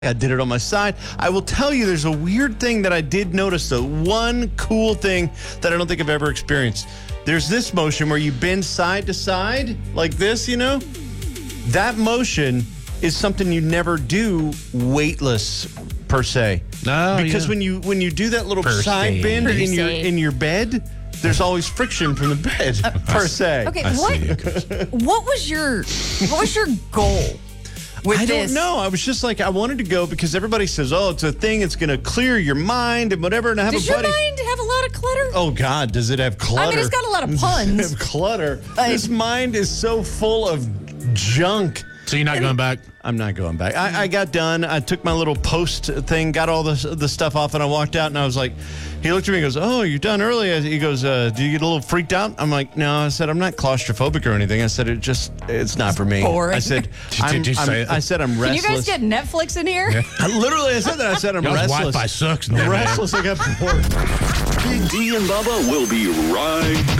I did it on my side. I will tell you, there's a weird thing that I did notice, though. One cool thing that I don't think I've ever experienced. There's this motion where you bend side to side like this, you know? That motion is something you never do weightless per se. Oh, because yeah. when you do that little Per side se. bend Per in your bed, there's always friction from the bed per se. Okay, I what see. what was your goal with I this? don't know. I was just like, I wanted to go because everybody says, oh, it's a thing. It's going to clear your mind and whatever. And I have Does a your buddy. mind have a lot of clutter? Oh, God, does it have clutter? I mean, it's got a lot of Does it puns. have clutter. This mind is so full of junk. So you're not going back? I'm not going back. I got done. I took my little post thing, got all the stuff off, and I walked out, and I was like, he looked at me and goes, oh, you're done early? He goes, do you get a little freaked out? I'm like, no. I said, I'm not claustrophobic or anything. I said, it's not for me. boring. I said, Did you say it? I said, I'm Can restless. you guys get Netflix in here? Literally, I said that. I said, I'm Y'all's restless. Wi-Fi sucks. Man. Restless. I got bored. Big D and Bubba will be right back.